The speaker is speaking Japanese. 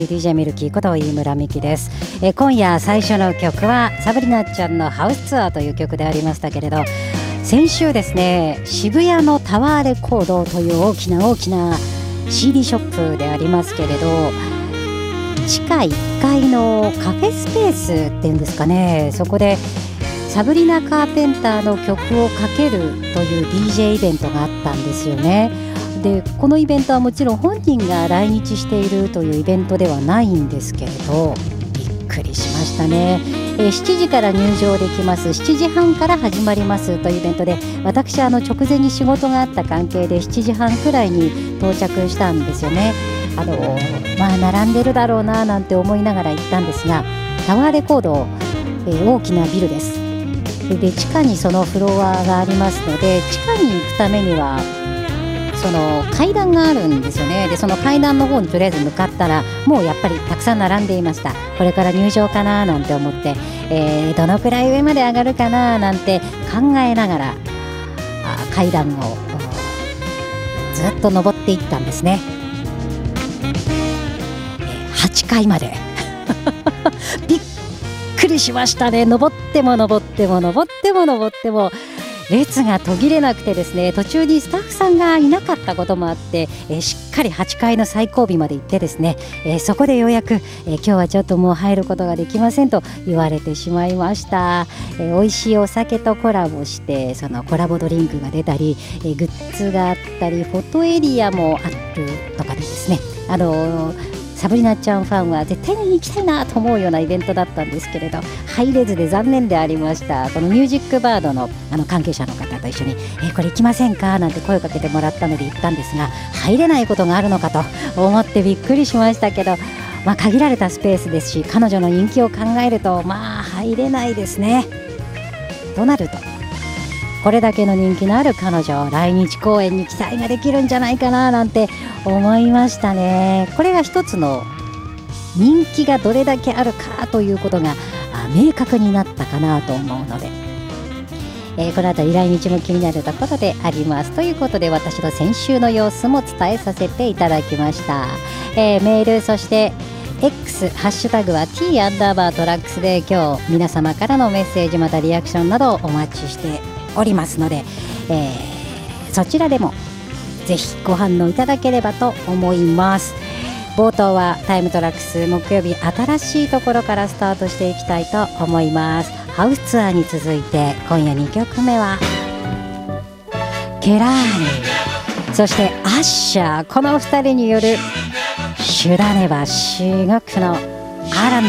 DJ ミルキーこと飯村美希です。今夜最初の曲はサブリナちゃんのハウスツアーという曲でありましたけれど、先週ですね、渋谷のタワーレコードという大きな CD ショップでありますけれど、地下1階のカフェスペースっていうんですかね、そこでサブリナ・カーペンターの曲をかけるという DJ イベントがあったんですよね。でこのイベントはもちろん本人が来日しているというイベントではないんですけれど、びっくりしましたね。7時から入場できます。7時半から始まりますというイベントで、私直前に仕事があった関係で7時半くらいに到着したんですよね。並んでるだろうななんて思いながら行ったんですが、タワーレコード、大きなビルです。で地下にそのフロアがありますので、地下に行くためにはその階段があるんですよね。でその階段の方にとりあえず向かったら、もうやっぱりたくさん並んでいました。これから入場かななんて思って、どのくらい上まで上がるかななんて考えながら階段をずっと登っていったんですね。8階までびっくりしましたね。登っても列が途切れなくてですね、途中にスタッフさんがいなかったこともあって、しっかり8階の最後尾まで行ってですね、そこでようやく、今日はちょっともう入ることができませんと言われてしまいました。美味しいお酒とコラボして、そのコラボドリンクが出たり、グッズがあったり、フォトエリアもあるとかでですね、サブリナちゃんファンは絶対に行きたいなと思うようなイベントだったんですけれど、入れずで残念でありました。このミュージックバードの関係者の方と一緒にこれ行きませんかなんて声をかけてもらったので行ったんですが、入れないことがあるのかと思ってびっくりしましたけど、限られたスペースですし、彼女の人気を考えると入れないですね。となるとこれだけの人気のある彼女、来日公演に期待ができるんじゃないかななんて思いましたね。これが一つの人気がどれだけあるかということが明確になったかなと思うので、このあたり来日も気になるところであります。ということで、私の先週の様子も伝えさせていただきました。メール、そしてX、ハッシュタグは T_トラックスで、今日皆様からのメッセージ、またリアクションなどをお待ちしておりますので、そちらでもぜひご反応いただければと思います。冒頭はタイムトラックス木曜日、新しいところからスタートしていきたいと思います。ハウスツアーに続いて今夜2曲目はケラーニ、そしてアッシャー、この2人によるシュダネバ至極の R&B